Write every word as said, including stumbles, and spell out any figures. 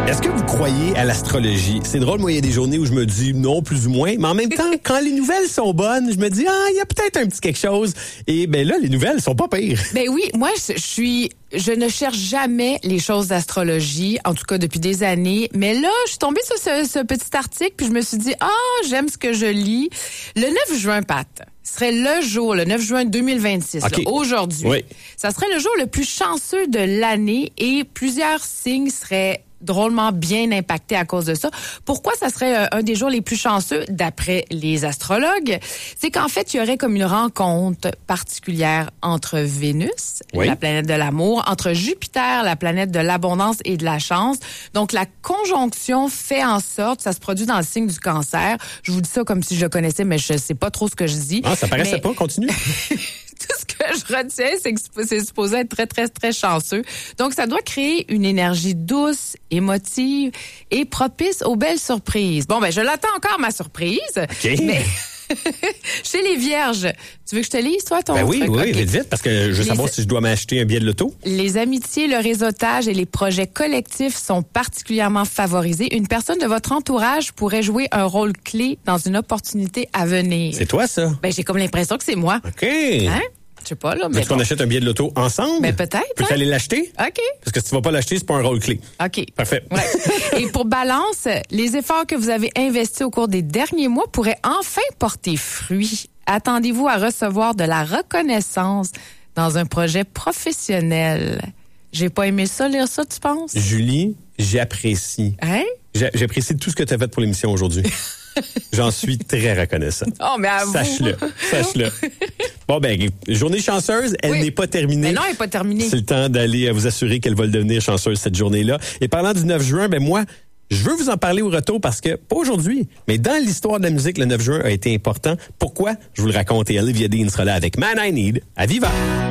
Est-ce que vous croyez à l'astrologie? C'est drôle, moi, il y a des journées où je me dis non, plus ou moins, mais en même temps, quand les nouvelles sont bonnes, je me dis, ah, il y a peut-être un petit quelque chose. Et ben là, les nouvelles sont pas pires. Ben oui, moi, je suis... Je ne cherche jamais les choses d'astrologie, en tout cas depuis des années. Mais là, je suis tombée sur ce, ce petit article, puis je me suis dit, ah, j'aime ce que je lis. Le neuf juin, Pat, serait le jour, le neuf juin deux mille vingt-six, okay. là, aujourd'hui. Oui. Ça serait le jour le plus chanceux de l'année et plusieurs signes seraient drôlement bien impacté à cause de ça. Pourquoi ça serait euh, un des jours les plus chanceux d'après les astrologues? C'est qu'en fait, il y aurait comme une rencontre particulière entre Vénus, oui. la planète de l'amour, entre Jupiter, la planète de l'abondance et de la chance. Donc, la conjonction fait en sorte, ça se produit dans le signe du Cancer. Je vous dis ça comme si je le connaissais, mais je sais pas trop ce que je dis. Ah, ça paraissait mais... pas, continue. Tout ce que je retiens, c'est que c'est supposé être très, très, très chanceux. Donc, ça doit créer une énergie douce, émotive et propice aux belles surprises. Bon, ben, je l'attends encore, ma surprise. OK. Mais chez les Vierges, tu veux que je te lise, toi, ton Ben oui, truc? oui, Okay. vite, vite, parce que je veux les... savoir si je dois m'acheter un billet de loto. Les amitiés, le réseautage et les projets collectifs sont particulièrement favorisés. Une personne de votre entourage pourrait jouer un rôle clé dans une opportunité à venir. C'est toi, ça? Ben, j'ai comme l'impression que c'est moi. OK. Hein? Je sais pas, là. Mais Est-ce qu'on bon. achète un billet de loto ensemble? Ben, peut-être. Peux-tu hein? aller l'acheter? OK. Parce que si tu vas pas l'acheter, c'est pas un rôle clé. OK. Parfait. Ouais. Et pour Balance, les efforts que vous avez investis au cours des derniers mois pourraient enfin porter fruit. Attendez-vous à recevoir de la reconnaissance dans un projet professionnel. J'ai pas aimé ça, lire ça, tu penses? Julie, j'apprécie. Hein? J'a- J'apprécie tout ce que tu as fait pour l'émission aujourd'hui. J'en suis très reconnaissant. Oh, mais à vous. Sache-le, sache-le. Bon, ben, journée chanceuse, elle Oui. n'est pas terminée. Mais non, elle n'est pas terminée. C'est le temps d'aller vous assurer qu'elle va le devenir chanceuse cette journée-là. Et parlant du neuf juin, ben moi, je veux vous en parler au retour parce que, pas aujourd'hui, mais dans l'histoire de la musique, le neuf juin a été important. Pourquoi? Je vous le raconte et Olivia Dean sera là avec Man I Need à Viva.